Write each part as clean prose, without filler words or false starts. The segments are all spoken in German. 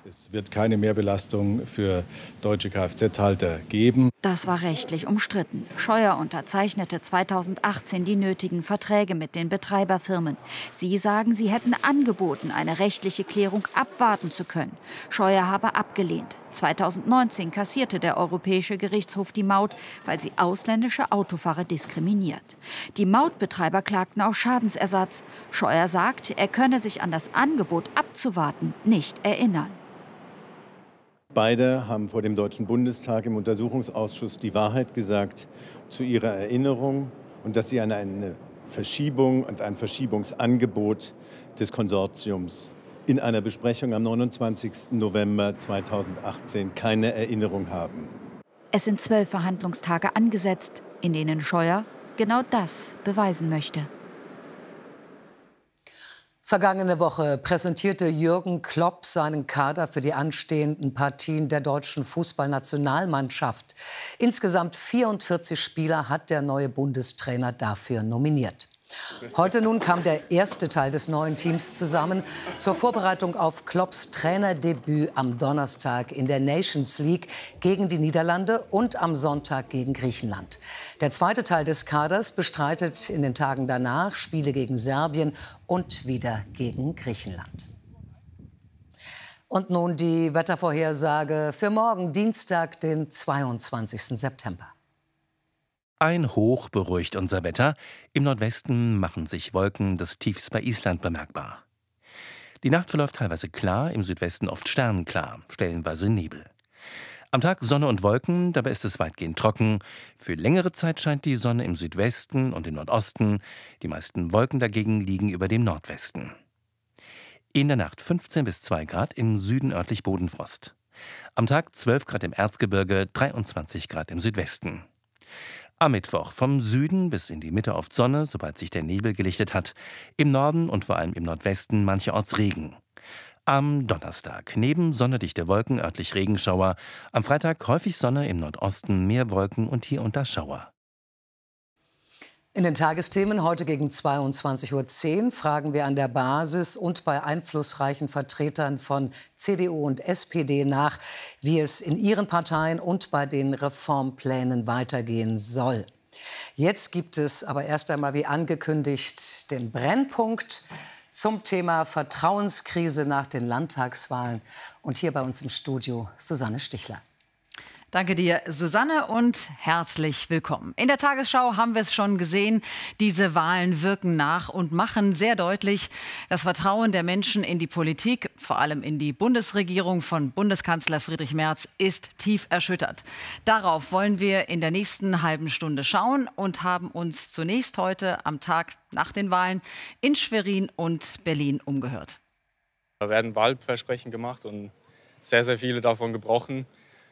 Es wird keine Mehrbelastung für deutsche Kfz-Halter geben. Das war rechtlich umstritten. Scheuer unterzeichnete 2018 die nötigen Verträge mit den Betreiberfirmen. Sie sagen, sie hätten angeboten, eine rechtliche Klärung abwarten zu können. Scheuer habe abgelehnt. 2019 kassierte der Europäische Gerichtshof die Maut, weil sie ausländische Autofahrer diskriminiert. Die Mautbetreiber klagten auf Schadensersatz. Scheuer sagt, er könne sich an das Angebot abzuwarten nicht erinnern. Beide haben vor dem Deutschen Bundestag im Untersuchungsausschuss die Wahrheit gesagt zu ihrer Erinnerung und dass sie an eine Verschiebung und ein Verschiebungsangebot des Konsortiums in einer Besprechung am 29. November 2018 keine Erinnerung haben. Es sind 12 Verhandlungstage angesetzt, in denen Scheuer genau das beweisen möchte. Vergangene Woche präsentierte Jürgen Klopp seinen Kader für die anstehenden Partien der deutschen Fußballnationalmannschaft. Insgesamt 44 Spieler hat der neue Bundestrainer dafür nominiert. Heute nun kam der erste Teil des neuen Teams zusammen zur Vorbereitung auf Klopps Trainerdebüt am Donnerstag in der Nations League gegen die Niederlande und am Sonntag gegen Griechenland. Der zweite Teil des Kaders bestreitet in den Tagen danach Spiele gegen Serbien und wieder gegen Griechenland. Und nun die Wettervorhersage für morgen, Dienstag, den 22. September. Ein Hoch beruhigt unser Wetter. Im Nordwesten machen sich Wolken des Tiefs bei Island bemerkbar. Die Nacht verläuft teilweise klar, im Südwesten oft sternenklar, stellenweise Nebel. Am Tag Sonne und Wolken, dabei ist es weitgehend trocken. Für längere Zeit scheint die Sonne im Südwesten und im Nordosten. Die meisten Wolken dagegen liegen über dem Nordwesten. In der Nacht 15 bis 2 Grad, im Süden örtlich Bodenfrost. Am Tag 12 Grad im Erzgebirge, 23 Grad im Südwesten. Am Mittwoch vom Süden bis in die Mitte oft Sonne, sobald sich der Nebel gelichtet hat. Im Norden und vor allem im Nordwesten mancherorts Regen. Am Donnerstag neben sonnedichte Wolken örtlich Regenschauer. Am Freitag häufig Sonne, im Nordosten mehr Wolken und hier und da Schauer. In den Tagesthemen heute gegen 22:10 Uhr fragen wir an der Basis und bei einflussreichen Vertretern von CDU und SPD nach, wie es in ihren Parteien und bei den Reformplänen weitergehen soll. Jetzt gibt es aber erst einmal, wie angekündigt, den Brennpunkt zum Thema Vertrauenskrise nach den Landtagswahlen. Und hier bei uns im Studio Susanne Stichler. Danke dir, Susanne, und herzlich willkommen. In der Tagesschau haben wir es schon gesehen. Diese Wahlen wirken nach und machen sehr deutlich, das Vertrauen der Menschen in die Politik, vor allem in die Bundesregierung von Bundeskanzler Friedrich Merz, ist tief erschüttert. Darauf wollen wir in der nächsten halben Stunde schauen und haben uns zunächst heute am Tag nach den Wahlen in Schwerin und Berlin umgehört. Da werden Wahlversprechen gemacht und sehr, sehr viele davon gebrochen.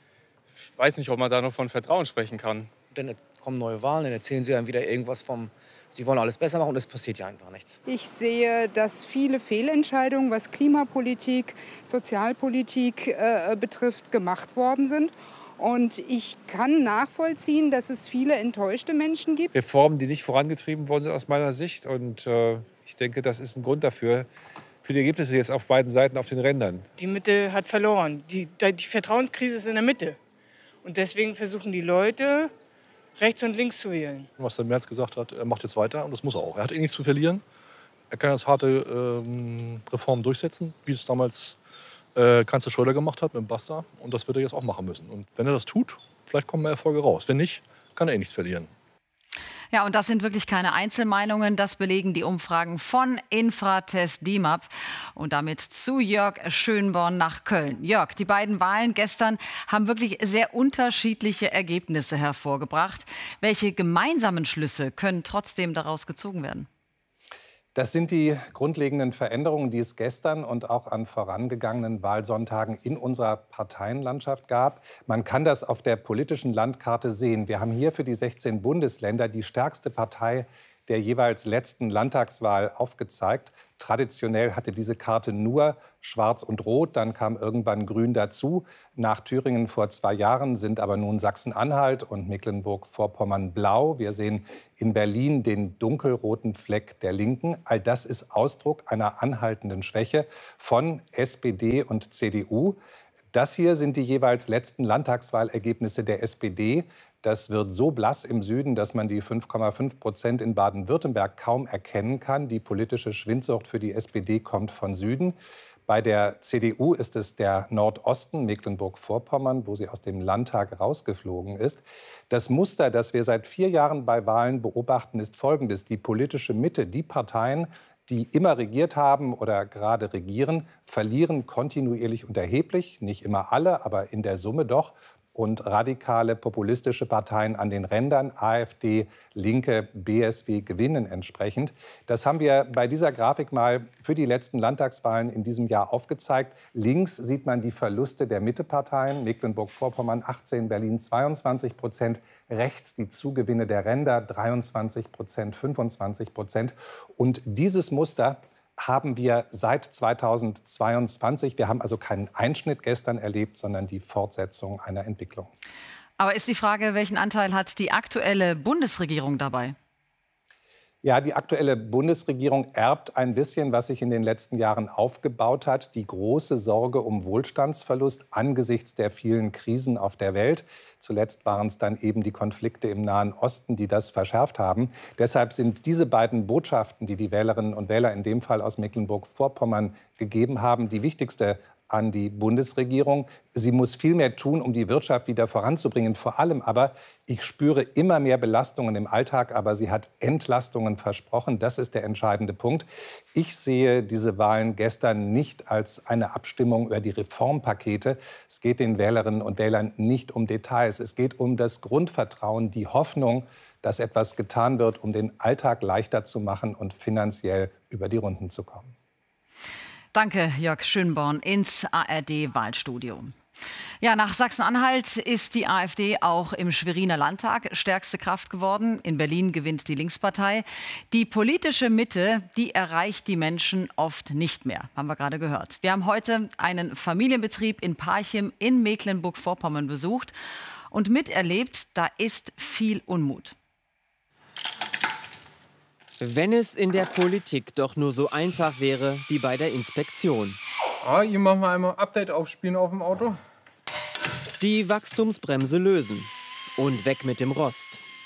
Ich weiß nicht, ob man da noch von Vertrauen sprechen kann. Dann kommen neue Wahlen, dann erzählen sie einem wieder irgendwas vom, sie wollen alles besser machen und es passiert ja einfach nichts. Ich sehe, dass viele Fehlentscheidungen, was Klimapolitik, Sozialpolitik betrifft, gemacht worden sind. Und ich kann nachvollziehen, dass es viele enttäuschte Menschen gibt. Reformen, die nicht vorangetrieben worden sind aus meiner Sicht. Und ich denke, das ist ein Grund dafür, für die Ergebnisse jetzt auf beiden Seiten auf den Rändern. Die Mitte hat verloren. Die Vertrauenskrise ist in der Mitte. Und deswegen versuchen die Leute, rechts und links zu wählen. Was der Merz gesagt hat, er macht jetzt weiter und das muss er auch. Er hat nichts zu verlieren. Er kann jetzt harte Reformen durchsetzen, wie es damals Kanzler Schröder gemacht hat mit dem Basta. Und das wird er jetzt auch machen müssen. Und wenn er das tut, vielleicht kommen mehr Erfolge raus. Wenn nicht, kann er nichts verlieren. Ja, und das sind wirklich keine Einzelmeinungen. Das belegen die Umfragen von Infratest DIMAP. Und damit zu Jörg Schönborn nach Köln. Jörg, die beiden Wahlen gestern haben wirklich sehr unterschiedliche Ergebnisse hervorgebracht. Welche gemeinsamen Schlüsse können trotzdem daraus gezogen werden? Das sind die grundlegenden Veränderungen, die es gestern und auch an vorangegangenen Wahlsonntagen in unserer Parteienlandschaft gab. Man kann das auf der politischen Landkarte sehen. Wir haben hier für die 16 Bundesländer die stärkste Partei der jeweils letzten Landtagswahl aufgezeigt. Traditionell hatte diese Karte nur Schwarz und Rot, dann kam irgendwann Grün dazu. Nach Thüringen vor 2 Jahren sind aber nun Sachsen-Anhalt und Mecklenburg-Vorpommern blau. Wir sehen in Berlin den dunkelroten Fleck der Linken. All das ist Ausdruck einer anhaltenden Schwäche von SPD und CDU. Das hier sind die jeweils letzten Landtagswahlergebnisse der SPD. Das wird so blass im Süden, dass man die 5,5% in Baden-Württemberg kaum erkennen kann. Die politische Schwindsucht für die SPD kommt von Süden. Bei der CDU ist es der Nordosten, Mecklenburg-Vorpommern, wo sie aus dem Landtag rausgeflogen ist. Das Muster, das wir seit 4 Jahren bei Wahlen beobachten, ist folgendes. Die politische Mitte, die Parteien, die immer regiert haben oder gerade regieren, verlieren kontinuierlich und erheblich. Nicht immer alle, aber in der Summe doch. Und radikale populistische Parteien an den Rändern, AfD, Linke, BSW, gewinnen entsprechend. Das haben wir bei dieser Grafik mal für die letzten Landtagswahlen in diesem Jahr aufgezeigt. Links sieht man die Verluste der Mitteparteien, Mecklenburg-Vorpommern 18, Berlin 22%, rechts die Zugewinne der Ränder 23%, 25%. Und dieses Muster haben wir seit 2022. Wir haben also keinen Einschnitt gestern erlebt, sondern die Fortsetzung einer Entwicklung. Aber ist die Frage, welchen Anteil hat die aktuelle Bundesregierung dabei? Ja, die aktuelle Bundesregierung erbt ein bisschen, was sich in den letzten Jahren aufgebaut hat. Die große Sorge um Wohlstandsverlust angesichts der vielen Krisen auf der Welt. Zuletzt waren es dann eben die Konflikte im Nahen Osten, die das verschärft haben. Deshalb sind diese beiden Botschaften, die die Wählerinnen und Wähler in dem Fall aus Mecklenburg-Vorpommern gegeben haben, die wichtigste an die Bundesregierung. Sie muss viel mehr tun, um die Wirtschaft wieder voranzubringen. Vor allem aber, ich spüre immer mehr Belastungen im Alltag, aber sie hat Entlastungen versprochen. Das ist der entscheidende Punkt. Ich sehe diese Wahlen gestern nicht als eine Abstimmung über die Reformpakete. Es geht den Wählerinnen und Wählern nicht um Details. Es geht um das Grundvertrauen, die Hoffnung, dass etwas getan wird, um den Alltag leichter zu machen und finanziell über die Runden zu kommen. Danke, Jörg Schönborn ins ARD-Wahlstudio. Ja, nach Sachsen-Anhalt ist die AfD auch im Schweriner Landtag stärkste Kraft geworden. In Berlin gewinnt die Linkspartei. Die politische Mitte, die erreicht die Menschen oft nicht mehr, haben wir gerade gehört. Wir haben heute einen Familienbetrieb in Parchim in Mecklenburg-Vorpommern besucht und miterlebt, da ist viel Unmut. Wenn es in der Politik doch nur so einfach wäre wie bei der Inspektion. Hier machen wir einmal Update aufspielen auf dem Auto. Die Wachstumsbremse lösen und weg mit dem Rost.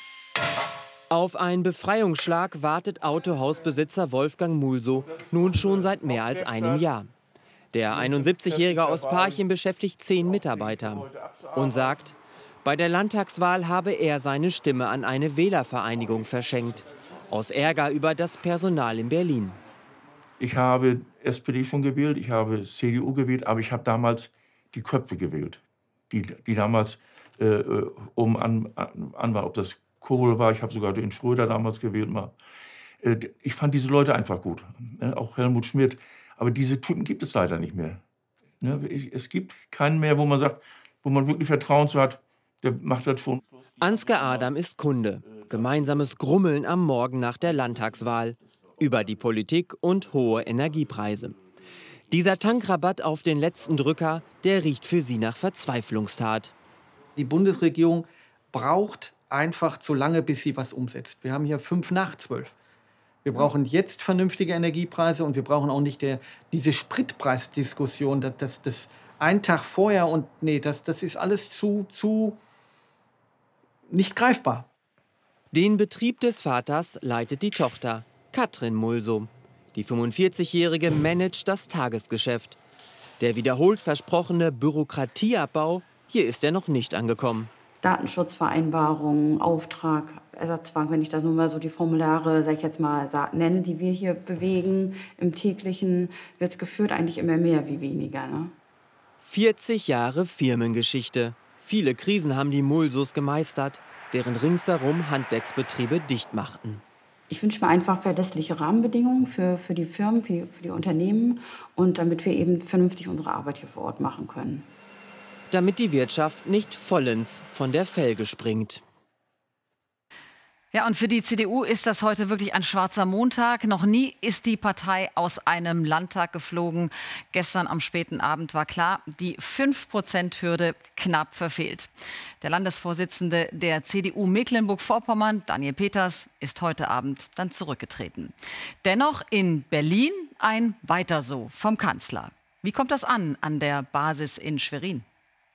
Auf einen Befreiungsschlag wartet Autohausbesitzer Wolfgang Mulsow nun schon seit mehr als einem Jahr. Der 71-Jährige aus Parchim beschäftigt 10 Mitarbeiter und sagt, bei der Landtagswahl habe er seine Stimme an eine Wählervereinigung verschenkt. Aus Ärger über das Personal in Berlin. Ich habe SPD schon gewählt, ich habe CDU gewählt, aber ich habe damals die Köpfe gewählt, die damals oben an waren, ob das Kohl war, ich habe sogar den Schröder damals gewählt. Ich fand diese Leute einfach gut, auch Helmut Schmidt, aber diese Typen gibt es leider nicht mehr. Es gibt keinen mehr, wo man sagt, wo man wirklich Vertrauen zu hat, der macht das schon. Ansgar Adam ist Kunde. Gemeinsames Grummeln am Morgen nach der Landtagswahl. Über die Politik und hohe Energiepreise. Dieser Tankrabatt auf den letzten Drücker, der riecht für sie nach Verzweiflungstat. Die Bundesregierung braucht einfach zu lange, bis sie was umsetzt. Wir haben hier 5 nach 12. Wir brauchen jetzt vernünftige Energiepreise und wir brauchen auch nicht diese Spritpreisdiskussion, das einen Tag vorher und nee, das ist alles zu nicht greifbar. Den Betrieb des Vaters leitet die Tochter, Katrin Mulsow. Die 45-Jährige managt das Tagesgeschäft. Der wiederholt versprochene Bürokratieabbau, hier ist er noch nicht angekommen. Datenschutzvereinbarungen, Auftrag, Ersatzbank, wenn ich das nun mal so die Formulare, sag ich jetzt mal, nenne, die wir hier bewegen im täglichen, wird es geführt eigentlich immer mehr wie weniger. Ne? 40 Jahre Firmengeschichte. Viele Krisen haben die Mulsows gemeistert, während ringsherum Handwerksbetriebe dicht machten. Ich wünsche mir einfach verlässliche Rahmenbedingungen für die Firmen, für die Unternehmen und damit wir eben vernünftig unsere Arbeit hier vor Ort machen können. Damit die Wirtschaft nicht vollends von der Felge springt. Ja, und für die CDU ist das heute wirklich ein schwarzer Montag. Noch nie ist die Partei aus einem Landtag geflogen. Gestern am späten Abend war klar, die 5%-Hürde knapp verfehlt. Der Landesvorsitzende der CDU Mecklenburg-Vorpommern, Daniel Peters, ist heute Abend dann zurückgetreten. Dennoch in Berlin ein Weiter so vom Kanzler. Wie kommt das an der Basis in Schwerin?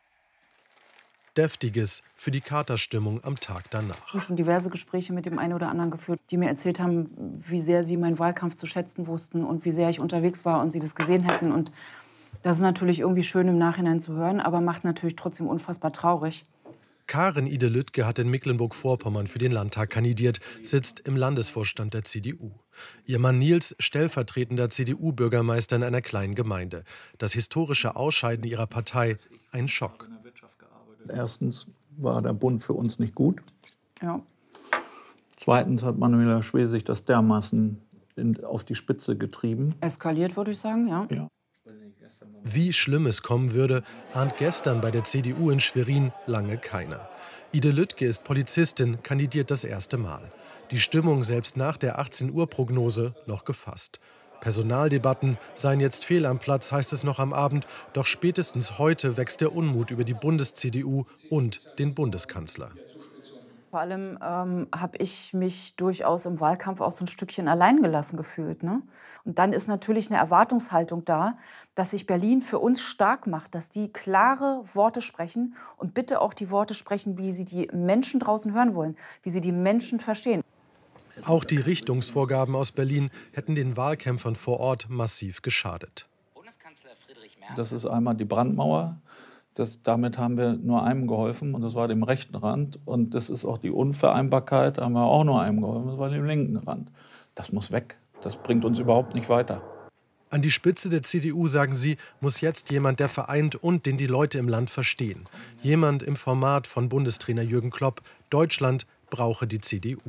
Deftiges für die Katerstimmung am Tag danach. Ich habe schon diverse Gespräche mit dem einen oder anderen geführt, die mir erzählt haben, wie sehr sie meinen Wahlkampf zu schätzen wussten und wie sehr ich unterwegs war und sie das gesehen hätten. Und das ist natürlich irgendwie schön im Nachhinein zu hören, aber macht natürlich trotzdem unfassbar traurig. Karin Ide Lüttke hat in Mecklenburg-Vorpommern für den Landtag kandidiert, sitzt im Landesvorstand der CDU. Ihr Mann Nils, stellvertretender CDU-Bürgermeister in einer kleinen Gemeinde. Das historische Ausscheiden ihrer Partei, ein Schock. Erstens war der Bund für uns nicht gut. Ja. Zweitens hat Manuela Schwesig das dermaßen auf die Spitze getrieben. Eskaliert, würde ich sagen, ja. Wie schlimm es kommen würde, ahnt gestern bei der CDU in Schwerin lange keiner. Ide Lüttke ist Polizistin, kandidiert das erste Mal. Die Stimmung selbst nach der 18-Uhr-Prognose noch gefasst. Personaldebatten seien jetzt fehl am Platz, heißt es noch am Abend. Doch spätestens heute wächst der Unmut über die Bundes-CDU und den Bundeskanzler. Vor allem habe ich mich durchaus im Wahlkampf auch so ein Stückchen alleingelassen gefühlt. Ne? Und dann ist natürlich eine Erwartungshaltung da, dass sich Berlin für uns stark macht, dass die klare Worte sprechen und bitte auch die Worte sprechen, wie sie die Menschen draußen hören wollen, wie sie die Menschen verstehen. Auch die Richtungsvorgaben aus Berlin hätten den Wahlkämpfern vor Ort massiv geschadet. Das ist einmal die Brandmauer. Damit haben wir nur einem geholfen, und das war dem rechten Rand. Und das ist auch die Unvereinbarkeit, da haben wir auch nur einem geholfen, das war dem linken Rand. Das muss weg. Das bringt uns überhaupt nicht weiter. An die Spitze der CDU, sagen sie, muss jetzt jemand, der vereint und den die Leute im Land verstehen. Jemand im Format von Bundestrainer Jürgen Klopp. Deutschland brauche die CDU.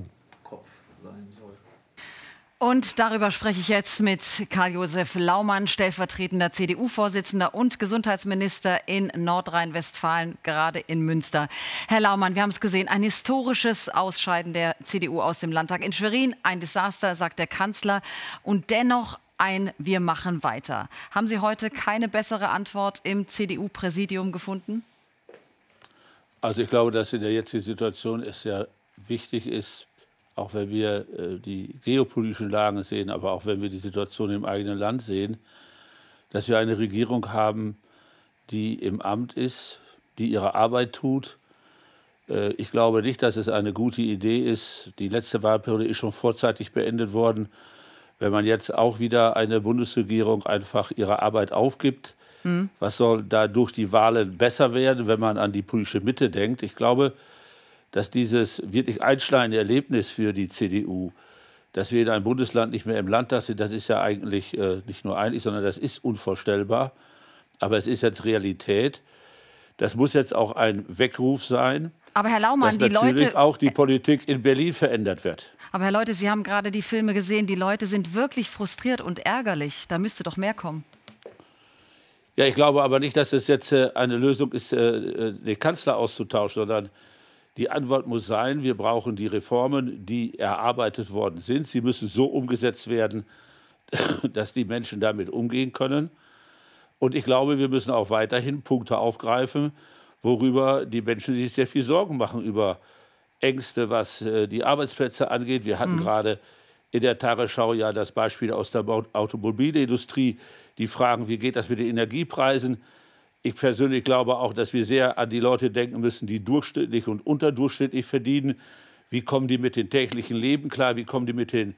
Und darüber spreche ich jetzt mit Karl-Josef Laumann, stellvertretender CDU-Vorsitzender und Gesundheitsminister in Nordrhein-Westfalen, gerade in Münster. Herr Laumann, wir haben es gesehen, ein historisches Ausscheiden der CDU aus dem Landtag. In Schwerin ein Desaster, sagt der Kanzler, und dennoch ein Wir machen weiter. Haben Sie heute keine bessere Antwort im CDU-Präsidium gefunden? Also ich glaube, dass in der jetzigen Situation es sehr wichtig ist, auch wenn wir die geopolitischen Lagen sehen, aber auch wenn wir die Situation im eigenen Land sehen, dass wir eine Regierung haben, die im Amt ist, die ihre Arbeit tut. Ich glaube nicht, dass es eine gute Idee ist. Die letzte Wahlperiode ist schon vorzeitig beendet worden. Wenn man jetzt auch wieder eine Bundesregierung einfach ihre Arbeit aufgibt, was soll da durch die Wahlen besser werden, wenn man an die politische Mitte denkt? Ich glaube, dass dieses wirklich einschneidende Erlebnis für die CDU, dass wir in einem Bundesland nicht mehr im Landtag sind, das ist ja eigentlich nicht nur eigentlich, sondern das ist unvorstellbar. Aber es ist jetzt Realität. Das muss jetzt auch ein Weckruf sein, aber Herr Laumann, dass natürlich auch die Politik in Berlin verändert wird. Aber Herr Leute, Sie haben gerade die Filme gesehen. Die Leute sind wirklich frustriert und ärgerlich. Da müsste doch mehr kommen. Ja, ich glaube aber nicht, dass es jetzt eine Lösung ist, den Kanzler auszutauschen, sondern die Antwort muss sein, wir brauchen die Reformen, die erarbeitet worden sind. Sie müssen so umgesetzt werden, dass die Menschen damit umgehen können. Und ich glaube, wir müssen auch weiterhin Punkte aufgreifen, worüber die Menschen sich sehr viel Sorgen machen, über Ängste, was die Arbeitsplätze angeht. Wir hatten gerade in der Tagesschau ja das Beispiel aus der Automobilindustrie, die fragen, wie geht das mit den Energiepreisen? Ich persönlich glaube auch, dass wir sehr an die Leute denken müssen, die durchschnittlich und unterdurchschnittlich verdienen. Wie kommen die mit dem täglichen Leben klar? Wie kommen die mit den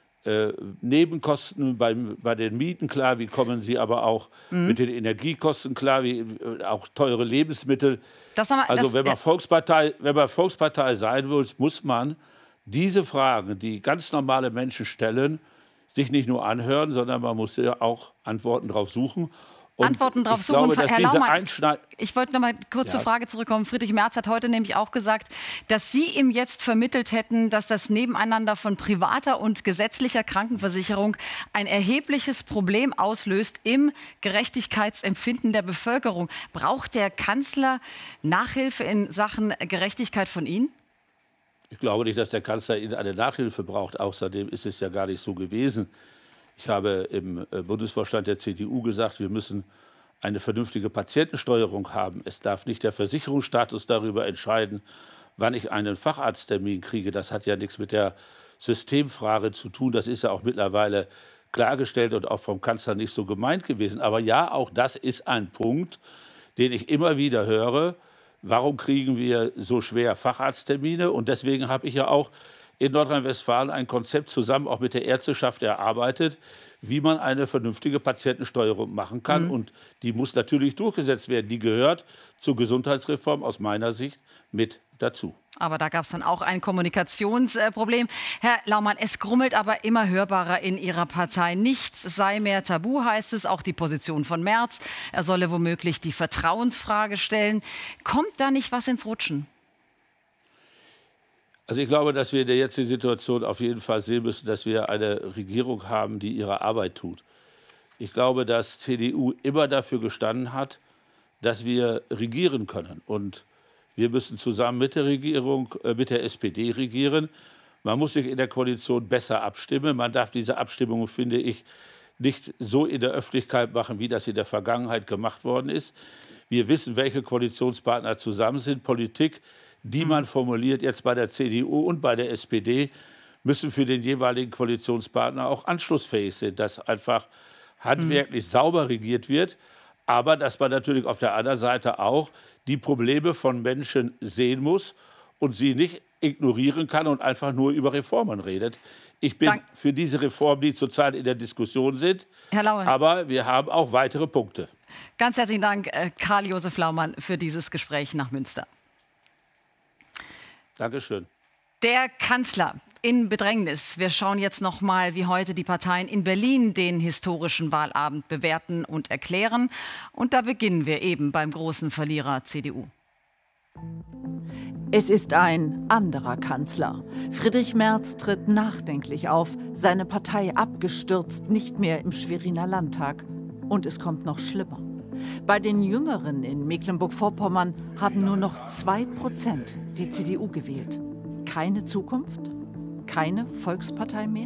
Nebenkosten bei den Mieten klar? Wie kommen sie aber auch mit den Energiekosten klar? Auch teure Lebensmittel. Wenn man Volkspartei sein will, muss man diese Fragen, die ganz normale Menschen stellen, sich nicht nur anhören, sondern man muss ja auch Antworten darauf suchen. Und Antworten darauf suchen. Herr Laumann, ich wollte noch mal kurz zur Frage zurückkommen. Friedrich Merz hat heute nämlich auch gesagt, dass Sie ihm jetzt vermittelt hätten, dass das Nebeneinander von privater und gesetzlicher Krankenversicherung ein erhebliches Problem auslöst im Gerechtigkeitsempfinden der Bevölkerung. Braucht der Kanzler Nachhilfe in Sachen Gerechtigkeit von Ihnen? Ich glaube nicht, dass der Kanzler Ihnen eine Nachhilfe braucht. Außerdem ist es ja gar nicht so gewesen. Ich habe im Bundesvorstand der CDU gesagt, wir müssen eine vernünftige Patientensteuerung haben. Es darf nicht der Versicherungsstatus darüber entscheiden, wann ich einen Facharzttermin kriege. Das hat ja nichts mit der Systemfrage zu tun. Das ist ja auch mittlerweile klargestellt und auch vom Kanzler nicht so gemeint gewesen. Aber ja, auch das ist ein Punkt, den ich immer wieder höre. Warum kriegen wir so schwer Facharzttermine? Und deswegen habe ich ja auch in Nordrhein-Westfalen ein Konzept zusammen auch mit der Ärzteschaft erarbeitet, wie man eine vernünftige Patientensteuerung machen kann. Und die muss natürlich durchgesetzt werden. Die gehört zur Gesundheitsreform aus meiner Sicht mit dazu. Aber da gab es dann auch ein Kommunikationsproblem. Herr Laumann, es grummelt aber immer hörbarer in Ihrer Partei. Nichts sei mehr tabu, heißt es. Auch die Position von Merz. Er solle womöglich die Vertrauensfrage stellen. Kommt da nicht was ins Rutschen? Also ich glaube, dass wir in der jetzigen Situation auf jeden Fall sehen müssen, dass wir eine Regierung haben, die ihre Arbeit tut. Ich glaube, dass CDU immer dafür gestanden hat, dass wir regieren können. Und wir müssen zusammen mit der Regierung, mit der SPD regieren. Man muss sich in der Koalition besser abstimmen. Man darf diese Abstimmungen, finde ich, nicht so in der Öffentlichkeit machen, wie das in der Vergangenheit gemacht worden ist. Wir wissen, welche Koalitionspartner zusammen sind. Politik, die man formuliert jetzt bei der CDU und bei der SPD, müssen für den jeweiligen Koalitionspartner auch anschlussfähig sein, dass einfach handwerklich sauber regiert wird, aber dass man natürlich auf der anderen Seite auch die Probleme von Menschen sehen muss und sie nicht ignorieren kann und einfach nur über Reformen redet. Ich bin für diese Reformen, die zurzeit in der Diskussion sind, Herr Laumann, aber wir haben auch weitere Punkte. Ganz herzlichen Dank, Karl-Josef Laumann, für dieses Gespräch nach Münster. Dankeschön. Der Kanzler in Bedrängnis. Wir schauen jetzt noch mal, wie heute die Parteien in Berlin den historischen Wahlabend bewerten und erklären. Und da beginnen wir eben beim großen Verlierer CDU. Es ist ein anderer Kanzler. Friedrich Merz tritt nachdenklich auf, seine Partei abgestürzt, nicht mehr im Schweriner Landtag. Und es kommt noch schlimmer. Bei den Jüngeren in Mecklenburg-Vorpommern haben nur noch 2% die CDU gewählt. Keine Zukunft? Keine Volkspartei mehr?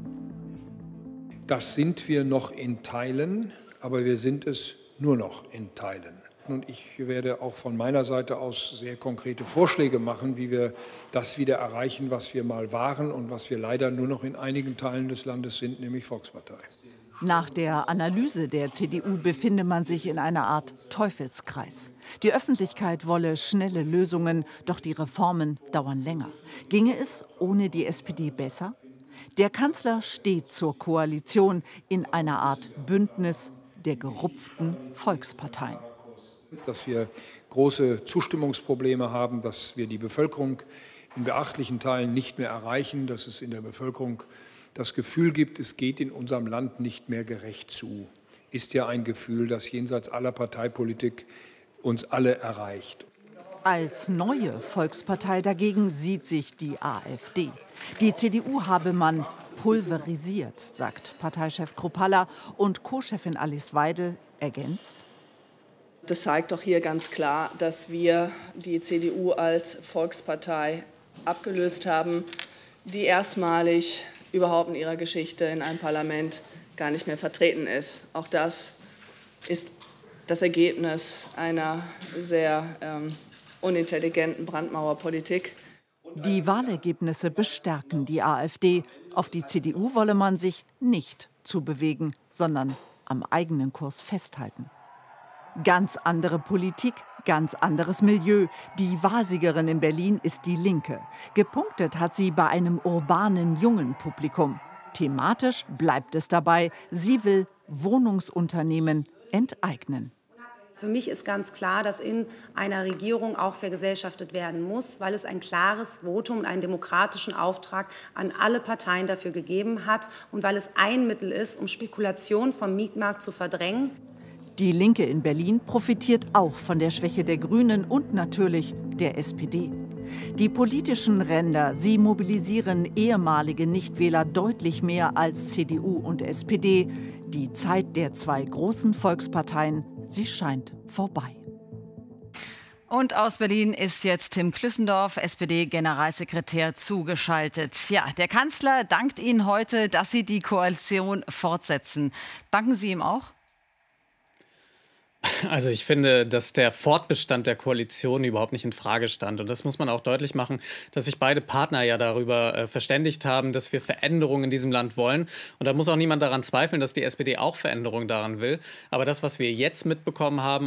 Das sind wir noch in Teilen, aber wir sind es nur noch in Teilen. Und ich werde auch von meiner Seite aus sehr konkrete Vorschläge machen, wie wir das wieder erreichen, was wir mal waren und was wir leider nur noch in einigen Teilen des Landes sind, nämlich Volkspartei. Nach der Analyse der CDU befinde man sich in einer Art Teufelskreis. Die Öffentlichkeit wolle schnelle Lösungen, doch die Reformen dauern länger. Ginge es ohne die SPD besser? Der Kanzler steht zur Koalition in einer Art Bündnis der gerupften Volksparteien. Dass wir große Zustimmungsprobleme haben, dass wir die Bevölkerung in beachtlichen Teilen nicht mehr erreichen, dass es in der Bevölkerung das Gefühl gibt, es geht in unserem Land nicht mehr gerecht zu, ist ja ein Gefühl, das jenseits aller Parteipolitik uns alle erreicht. Als neue Volkspartei dagegen sieht sich die AfD. Die CDU habe man pulverisiert, sagt Parteichef Kruppalla, und Co-Chefin Alice Weidel ergänzt: Das zeigt doch hier ganz klar, dass wir die CDU als Volkspartei abgelöst haben, die erstmalig überhaupt in ihrer Geschichte in einem Parlament gar nicht mehr vertreten ist. Auch das ist das Ergebnis einer sehr unintelligenten Brandmauerpolitik. Die Wahlergebnisse bestärken die AfD. Auf die CDU wolle man sich nicht zubewegen, sondern am eigenen Kurs festhalten. Ganz andere Politik, ganz anderes Milieu. Die Wahlsiegerin in Berlin ist die Linke. Gepunktet hat sie bei einem urbanen, jungen Publikum. Thematisch bleibt es dabei, sie will Wohnungsunternehmen enteignen. Für mich ist ganz klar, dass in einer Regierung auch vergesellschaftet werden muss, weil es ein klares Votum und einen demokratischen Auftrag an alle Parteien dafür gegeben hat und weil es ein Mittel ist, um Spekulation vom Mietmarkt zu verdrängen. Die Linke in Berlin profitiert auch von der Schwäche der Grünen und natürlich der SPD. Die politischen Ränder, sie mobilisieren ehemalige Nichtwähler deutlich mehr als CDU und SPD. Die Zeit der zwei großen Volksparteien, sie scheint vorbei. Und aus Berlin ist jetzt Tim Klüssendorf, SPD-Generalsekretär, zugeschaltet. Ja, der Kanzler dankt Ihnen heute, dass Sie die Koalition fortsetzen. Danken Sie ihm auch? Also ich finde, dass der Fortbestand der Koalition überhaupt nicht in Frage stand. Und das muss man auch deutlich machen, dass sich beide Partner ja darüber verständigt haben, dass wir Veränderungen in diesem Land wollen. Und da muss auch niemand daran zweifeln, dass die SPD auch Veränderungen daran will. Aber das, was wir jetzt mitbekommen haben,